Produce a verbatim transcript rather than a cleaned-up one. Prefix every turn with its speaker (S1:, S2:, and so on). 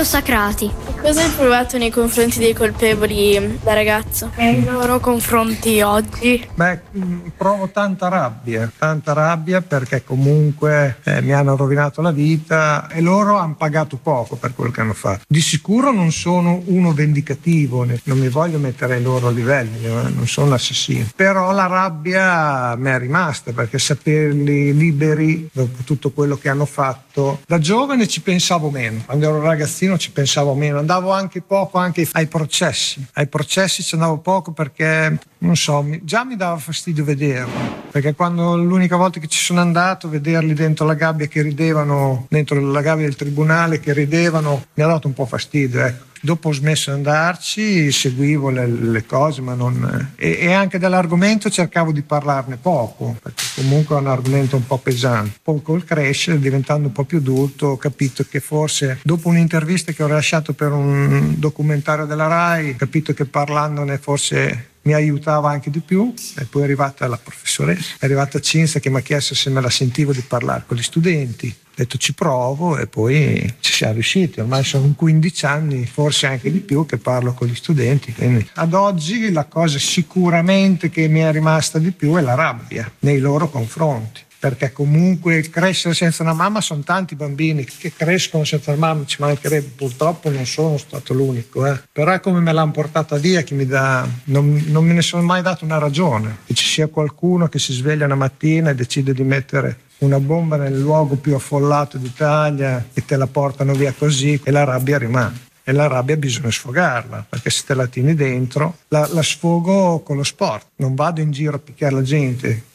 S1: consacrati.
S2: Cosa hai provato nei confronti dei colpevoli da ragazzo?
S3: Nei loro confronti oggi?
S4: Beh, provo tanta rabbia, tanta rabbia perché comunque eh, mi hanno rovinato la vita e loro hanno pagato poco per quello che hanno fatto. Di sicuro non sono uno vendicativo, non mi voglio mettere ai loro livelli, eh, non sono un assassino. Però la rabbia mi è rimasta perché saperli liberi dopo tutto quello che hanno fatto. Da giovane ci pensavo meno, quando ero ragazzino ci pensavo meno, andavo anche poco anche ai processi. Ai processi ci andavo poco perché, non so, mi, già mi dava fastidio vederli, perché quando l'unica volta che ci sono andato, vederli dentro la gabbia che ridevano, dentro la gabbia del tribunale che ridevano, mi ha dato un po' fastidio, ecco. Dopo ho smesso di andarci, seguivo le, le cose, ma non... E, e anche dell'argomento cercavo di parlarne poco, perché comunque è un argomento un po' pesante. Poi col crescere, diventando un po' più adulto, ho capito che forse, dopo un'intervista che ho rilasciato per un documentario della Rai, ho capito che parlandone forse mi aiutava anche di più. E poi è arrivata la professoressa, è arrivata Cinzia che mi ha chiesto se me la sentivo di parlare con gli studenti. Ho detto ci provo e poi ci siamo riusciti. Ormai sono quindici anni, forse anche di più, che parlo con gli studenti. Quindi ad oggi la cosa sicuramente che mi è rimasta di più è la rabbia nei loro confronti. Perché comunque crescere senza una mamma, sono tanti bambini che crescono senza una mamma, ci mancherebbe, purtroppo non sono stato l'unico, eh. Però è come me l'hanno portata via che mi dà, non, non me ne sono mai dato una ragione, che ci sia qualcuno che si sveglia una mattina e decide di mettere una bomba nel luogo più affollato d'Italia e te la portano via così e la rabbia rimane. E la rabbia bisogna sfogarla, perché se te la tieni dentro, la, la sfogo con lo sport. Non vado in giro a picchiare la gente,